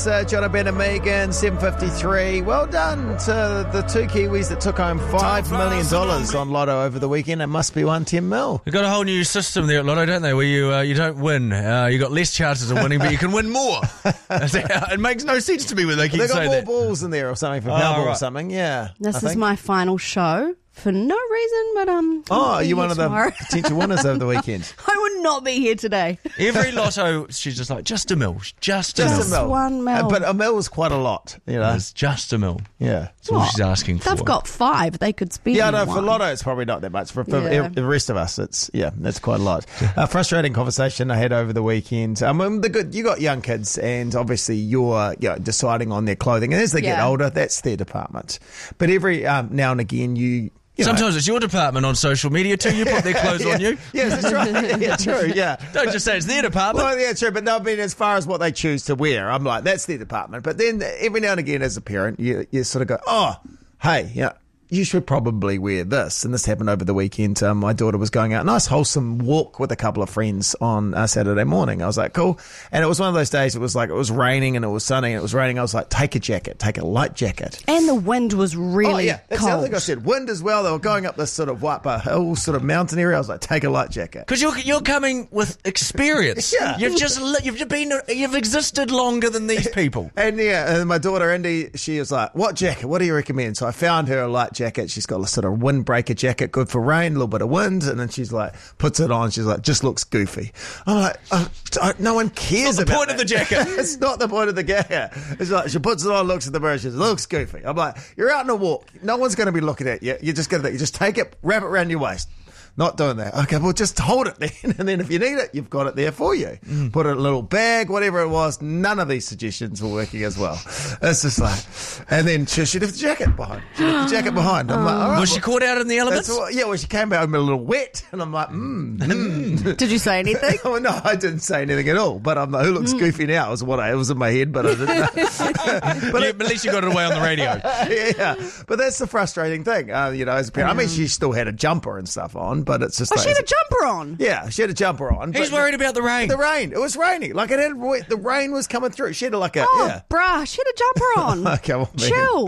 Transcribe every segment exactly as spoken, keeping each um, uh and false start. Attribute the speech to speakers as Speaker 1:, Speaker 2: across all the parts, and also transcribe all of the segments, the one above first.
Speaker 1: Uh, Jono, Ben and Megan, seven fifty-three. Well done to the two Kiwis that took home five million dollars on Lotto over the weekend. It must be one ten mil.
Speaker 2: They've got a whole new system there at Lotto, don't they, where you uh, you don't win. Uh, you got less chances of winning, but you can win more. It makes no sense to me when they keep
Speaker 1: They got
Speaker 2: saying
Speaker 1: more
Speaker 2: that.
Speaker 1: balls in there or something for
Speaker 2: Oh,
Speaker 1: Powerball or
Speaker 2: right.
Speaker 1: something, yeah.
Speaker 3: This
Speaker 1: I
Speaker 3: is
Speaker 1: think.
Speaker 3: my final show for no reason, but um.
Speaker 1: Oh,
Speaker 3: I'll
Speaker 1: are
Speaker 3: be
Speaker 1: you
Speaker 3: here
Speaker 1: one of the
Speaker 3: tomorrow.
Speaker 1: potential winners over the weekend?
Speaker 3: I would not be here today.
Speaker 2: Every Lotto, she's just like, just a mil, just a
Speaker 1: Just
Speaker 2: mil.
Speaker 1: a mil.
Speaker 3: one mil.
Speaker 1: Uh, but a mil is quite a lot, you know.
Speaker 2: It's just a mil.
Speaker 1: Yeah.
Speaker 2: That's all
Speaker 3: What?
Speaker 2: she's asking for.
Speaker 3: They've got five. They could spend.
Speaker 1: Yeah, no, for
Speaker 3: one.
Speaker 1: Lotto it's probably not that much. For, for
Speaker 3: Yeah.
Speaker 1: the rest of us, it's, yeah, that's quite a lot. A frustrating conversation I had over the weekend. Um, the good, you got young kids and obviously you're you know, deciding on their clothing. And as they get
Speaker 3: Yeah.
Speaker 1: older, that's their department. But every um, now and again you... You know,
Speaker 2: Sometimes it's your department on social media too. You put their clothes
Speaker 1: yeah,
Speaker 2: on you.
Speaker 1: Yes, that's right. Yeah, true, yeah.
Speaker 2: Don't just say it's their department.
Speaker 1: Well, yeah, true, but no, I mean, as far as what they choose to wear, I'm like, that's their department. But then every now and again, as a parent, you you sort of go, oh, hey, yeah, you should probably wear this. And this happened over the weekend. Um, my daughter was going out, nice wholesome walk with a couple of friends on uh, Saturday morning. I was like, cool. And it was one of those days, it was like, it was raining and it was sunny and it was raining. I was like, take a jacket, take a light jacket.
Speaker 3: And the wind was really
Speaker 1: Oh, yeah. That's the other
Speaker 3: cold.
Speaker 1: thing I said. Wind as well. They were going up this sort of Waipa Hill sort of mountain area. I was like, take a light jacket.
Speaker 2: Because you're you're coming with experience.
Speaker 1: Yeah.
Speaker 2: You've just li- you've just been you've existed longer than these people.
Speaker 1: And yeah, and my daughter Indy, she was like, what jacket? What do you recommend? So I found her a light jacket. She's got a sort of windbreaker jacket, good for rain, a little bit of wind. And then she's like, puts it on. She's like, just looks goofy. I'm like, oh, I- no one cares
Speaker 2: Not the
Speaker 1: about
Speaker 2: point of the
Speaker 1: that.
Speaker 2: jacket.
Speaker 1: It's not the point of the jacket. It's like, she puts it on, looks at the mirror, she says, looks goofy. I'm like, you're out on a walk. No one's going to be looking at you. You just got to, you just take it, wrap it around your waist. Not doing that. Okay, well, just hold it then. And then if you need it, you've got it there for you. Mm. Put it in a little bag, whatever it was. None of these suggestions were working as well. It's just like, and then she, she left the jacket behind. She left the jacket behind. I'm like, all right.
Speaker 2: Was she
Speaker 1: well,
Speaker 2: caught out in the elements?
Speaker 1: that's what, yeah, well, she came out a little wet. And I'm like, mm, mm.
Speaker 3: Did you say anything?
Speaker 1: Oh, no, I didn't say anything at all. But I'm like, who looks goofy now? Is what I, it was in my head, but I didn't know.
Speaker 2: but yeah, at least you got it away on the radio.
Speaker 1: yeah, but that's the frustrating thing, uh, you know, as a parent. I mean, she still had a jumper and stuff on, but it's just
Speaker 3: Oh,
Speaker 1: like,
Speaker 3: she had a jumper on.
Speaker 1: yeah, she had a jumper on.
Speaker 2: He's
Speaker 1: but
Speaker 2: worried about the rain.
Speaker 1: the rain. It was raining. Like it had, the rain was coming through. She had like a
Speaker 3: Oh,
Speaker 1: yeah.
Speaker 3: bruh, she had a jumper on.
Speaker 1: Okay, well,
Speaker 3: Chill.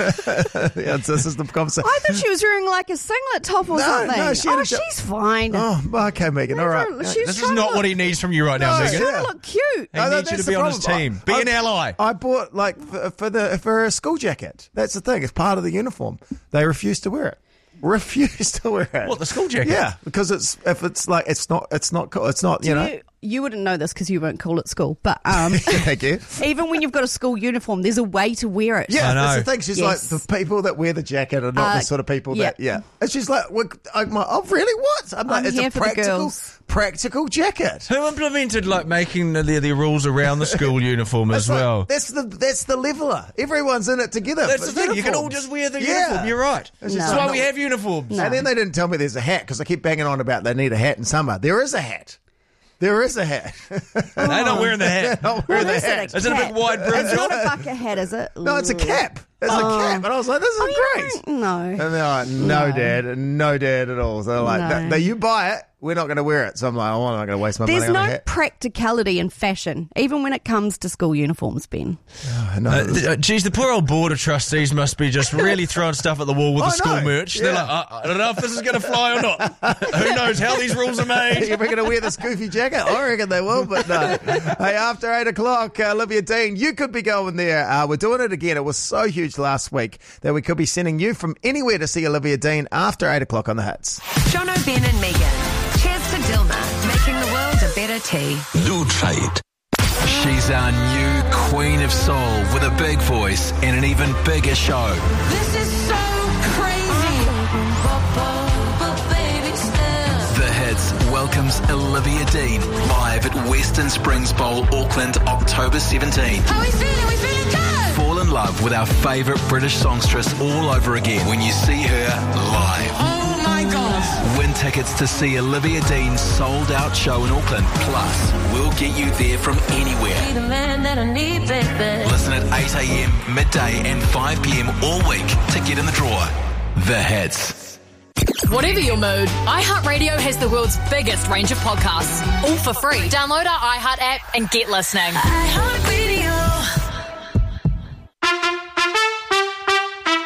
Speaker 1: yeah, this is the conversation.
Speaker 3: I thought she was wearing like a singlet top or
Speaker 1: No,
Speaker 3: something.
Speaker 1: no, she had
Speaker 3: oh,
Speaker 1: a ju-
Speaker 3: she's fine.
Speaker 1: Oh, okay, Megan. All right.
Speaker 3: She's
Speaker 2: This is
Speaker 3: trying to
Speaker 2: not
Speaker 3: look-
Speaker 2: what he needs from you right now,
Speaker 1: No,
Speaker 2: Megan.
Speaker 3: trying
Speaker 1: yeah.
Speaker 3: to look cute.
Speaker 2: He
Speaker 1: No, no,
Speaker 2: needs you
Speaker 1: that's
Speaker 2: to be
Speaker 1: the
Speaker 2: on his
Speaker 1: problem.
Speaker 2: team. Be
Speaker 1: I-
Speaker 2: an ally.
Speaker 1: I bought like for, for the for a school jacket. That's the thing. It's part of the uniform. They refuse to wear it. Refuse to wear it.
Speaker 2: What, the school jacket?
Speaker 1: Yeah, because it's if it's like it's not it's not cool. It's not you know.
Speaker 3: You, you wouldn't know this because you weren't cool at school, but um,
Speaker 1: Thank you.
Speaker 3: even when you've got a school uniform, there's a way to wear it.
Speaker 1: Yeah,
Speaker 2: I know.
Speaker 1: that's the thing. She's
Speaker 3: Yes.
Speaker 1: like, the people that wear the jacket are not
Speaker 3: Uh,
Speaker 1: the sort of people
Speaker 3: yeah.
Speaker 1: that, yeah. And she's like, well, I'm like, oh, really? What? I'm like,
Speaker 3: I'm
Speaker 1: it's
Speaker 3: here
Speaker 1: a
Speaker 3: for the
Speaker 1: practical,
Speaker 3: girls.
Speaker 1: practical jacket.
Speaker 2: Who implemented like making the, the, the rules around the school uniform as
Speaker 1: That's like-
Speaker 2: well?
Speaker 1: that's the that's the leveler. Everyone's in it together.
Speaker 2: That's
Speaker 1: for
Speaker 2: the thing. You can all
Speaker 1: uniforms.
Speaker 2: just wear the
Speaker 1: Yeah.
Speaker 2: uniform. You're right.
Speaker 1: It's
Speaker 3: No.
Speaker 1: just
Speaker 2: That's
Speaker 1: like,
Speaker 2: why
Speaker 1: no-
Speaker 2: we have uniforms.
Speaker 3: No.
Speaker 1: And then they didn't tell me there's a hat because I keep banging on about they need a hat in summer. There is a hat. There is a hat.
Speaker 2: They're not wearing the hat.
Speaker 1: They're not wearing
Speaker 3: What
Speaker 1: the
Speaker 3: is it,
Speaker 1: hat.
Speaker 3: a
Speaker 2: Is it a big
Speaker 3: cap?
Speaker 2: wide brim
Speaker 3: It's not
Speaker 2: job?
Speaker 3: a bucket hat, is it?
Speaker 1: No, it's a cap. It's
Speaker 3: Oh.
Speaker 1: a cap. And I was like, this is
Speaker 3: Oh, you
Speaker 1: great.
Speaker 3: don't- No.
Speaker 1: And they're like, no,
Speaker 3: No.
Speaker 1: dad, no, dad at all. So they're like,
Speaker 3: No.
Speaker 1: no, you buy it, we're not going to wear it. So I'm like, oh, I'm not going to waste my
Speaker 3: There's
Speaker 1: money on a
Speaker 3: no
Speaker 1: hat.
Speaker 3: practicality in fashion, even when it comes to school uniforms, Ben.
Speaker 1: Oh, no.
Speaker 2: Uh, th- uh, geez, the poor old board of trustees must be just really throwing stuff at the wall with the
Speaker 1: I
Speaker 2: school
Speaker 1: know.
Speaker 2: merch. They're
Speaker 1: Yeah.
Speaker 2: like, uh, I don't know if this is going to fly or not. Who knows how these rules are made?
Speaker 1: You're going to wear this goofy jacket? I reckon they will, but no. Hey, after eight o'clock, uh, Olivia Dean, you could be going there. Uh, we're doing it again. It was so huge last week that we could be sending you from anywhere to see Olivia Dean after eight o'clock on the Hits.
Speaker 4: Jono, Ben and Megan. Cheers to Dilma, making the world a better tea.
Speaker 5: New trade. She's our new queen of soul with a big voice and an even bigger show.
Speaker 4: This is so crazy.
Speaker 5: The Hits welcomes Olivia Dean live at Western Springs Bowl, Auckland, October seventeenth.
Speaker 4: How we feeling? We feeling good.
Speaker 5: Fall in love with our favourite British songstress all over again when you see her live.
Speaker 4: Oh my gosh.
Speaker 5: Win tickets to see Olivia Dean's sold-out show in Auckland. Plus, we'll get you there from anywhere.
Speaker 4: Be the man that I need, baby.
Speaker 5: Listen at eight a.m, midday and five p.m. all week to get in the draw. The Hits.
Speaker 6: Whatever your mood, iHeartRadio has the world's biggest range of podcasts, all for free. Download our iHeart app and get listening.
Speaker 4: iHeartRadio.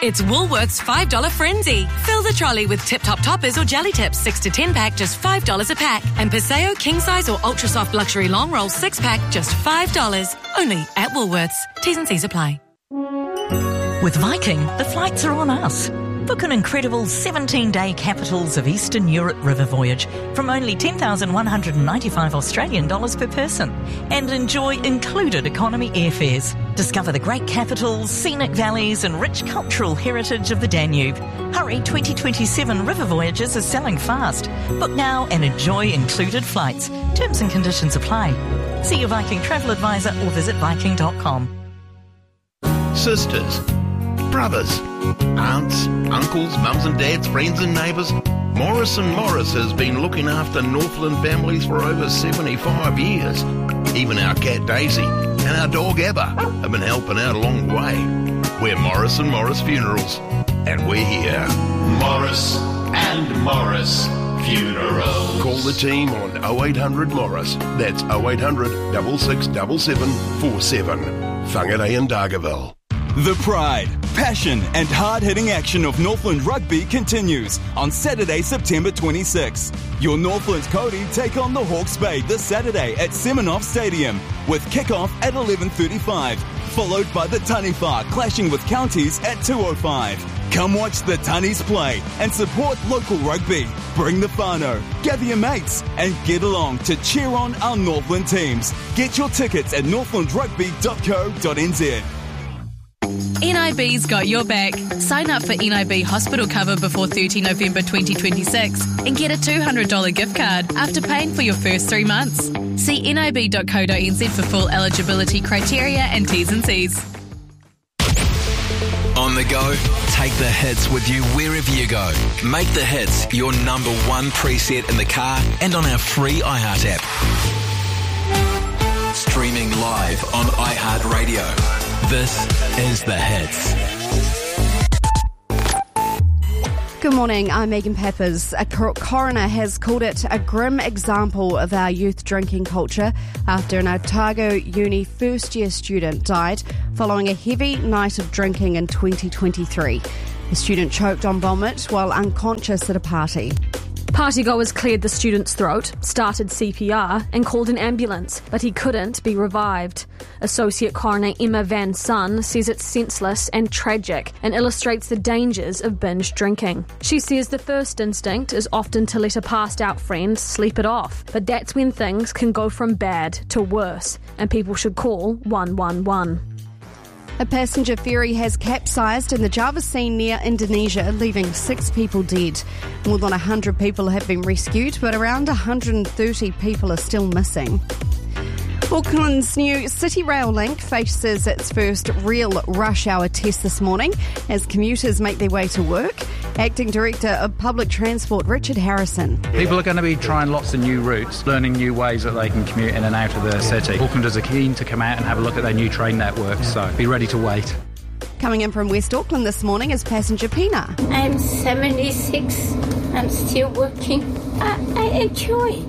Speaker 7: It's Woolworths five dollar Frenzy. Fill the trolley with Tip Top Toppers or Jelly Tips six to ten pack, just five dollars a pack. And Paseo King Size or Ultra Soft Luxury Long Roll six pack, just five dollars. Only at Woolworths. T's and C's apply.
Speaker 8: With Viking, the flights are on us. Book an incredible seventeen-day Capitals of Eastern Europe river voyage from only ten thousand one hundred ninety-five Australian dollars per person and enjoy included economy airfares. Discover the great capitals, scenic valleys and rich cultural heritage of the Danube. Hurry, twenty twenty-seven river voyages are selling fast. Book now and enjoy included flights. Terms and conditions apply. See your Viking travel advisor or visit viking dot com.
Speaker 9: Sisters, brothers, aunts, uncles, mums and dads, friends and neighbours. Morris and Morris has been looking after Northland families for over seventy-five years. Even our cat Daisy and our dog Abba have been helping out a long way. We're Morris and Morris Funerals, and we're here.
Speaker 10: Morris and Morris Funerals.
Speaker 9: Call the team on oh eight hundred Morris. That's oh eight hundred, six six seven seven four seven. Whangarei in Dargaville.
Speaker 11: The pride, passion and hard-hitting action of Northland Rugby continues on Saturday, September twenty-sixth. Your Northland Cody take on the Hawke's Bay this Saturday at Semenov Stadium with kick-off at eleven thirty-five, followed by the Taniwha clashing with Counties at two oh five. Come watch the Tunnies play and support local rugby. Bring the whānau, gather your mates and get along to cheer on our Northland teams. Get your tickets at northland rugby dot co dot n z.
Speaker 6: N I B's got your back. Sign up for N I B hospital cover before thirtieth of November twenty twenty-six and get a two hundred dollars gift card after paying for your first three months. See N I B dot co dot n z for full eligibility criteria and T's and C's.
Speaker 5: On the go, take the hits with you wherever you go. Make the hits your number one preset in the car and on our free iHeart app. Streaming live on iHeartRadio. This is The Hits.
Speaker 3: Good morning, I'm Megan Peppers. A coroner has called it a grim example of our youth drinking culture after an Otago Uni first-year student died following a heavy night of drinking in twenty twenty-three. The student choked on vomit while unconscious at a party.
Speaker 12: Partygoers cleared the student's throat, started C P R and called an ambulance, but he couldn't be revived. Associate Coroner Emma Van Son says it's senseless and tragic and illustrates the dangers of binge drinking. She says the first instinct is often to let a passed out friend sleep it off, but that's when things can go from bad to worse and people should call one one one.
Speaker 3: A passenger ferry has capsized in the Java Sea near Indonesia, leaving six people dead. More than one hundred people have been rescued, but around one hundred thirty people are still missing. Auckland's new City Rail Link faces its first real rush hour test this morning as commuters make their way to work. Acting Director of Public Transport, Richard Harrison.
Speaker 13: People are going to be trying lots of new routes, learning new ways that they can commute in and out of the city. Aucklanders are keen to come out and have a look at their new train network, so be ready to wait.
Speaker 3: Coming in from West Auckland this morning is passenger Pina.
Speaker 14: I'm seventy-six. I'm still working. I, I enjoy.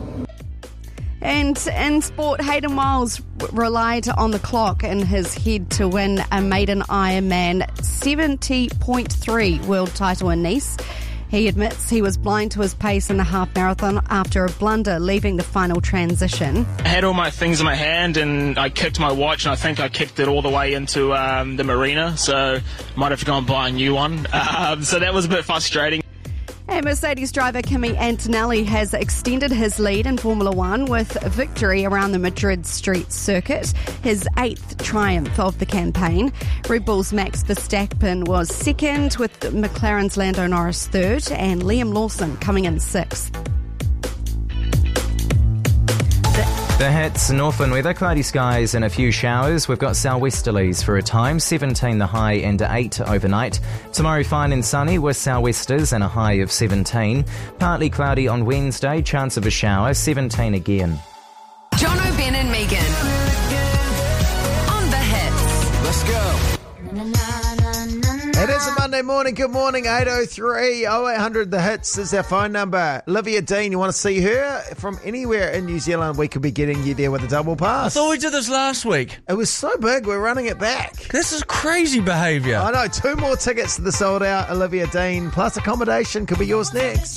Speaker 3: And in sport, Hayden Wiles relied on the clock in his head to win a maiden Ironman seventy point three world title in Nice. He admits he was blind to his pace in the half marathon after a blunder leaving the final transition.
Speaker 15: I had all my things in my hand and I kicked my watch, and I think I kicked it all the way into um, the marina, so might have to go and buy a new one. Um, so that was a bit frustrating.
Speaker 3: And Mercedes driver Kimi Antonelli has extended his lead in Formula One with a victory around the Madrid street circuit, his eighth triumph of the campaign. Red Bull's Max Verstappen was second, with McLaren's Lando Norris third, and Liam Lawson coming in sixth.
Speaker 16: The hits, Northland weather, cloudy skies and a few showers. We've got sou'westerlies for a time, seventeen the high and eight overnight. Tomorrow fine and sunny with sou'westers and a high of seventeen. Partly cloudy on Wednesday, chance of a shower, seventeen again.
Speaker 4: John O'Ben and Megan on The Hits.
Speaker 5: Let's go.
Speaker 1: It is a Monday Monday morning. Good morning. eight oh three oh eight hundred The Hits is our phone number. Olivia Dean, you want to see her from anywhere in New Zealand? We could be getting you there with a double
Speaker 2: I
Speaker 1: pass.
Speaker 2: thought we did this last week.
Speaker 1: It was so big, we're running it back.
Speaker 2: This is crazy behaviour.
Speaker 1: I know. Two more tickets to the sold out Olivia Dean plus accommodation could be yours next.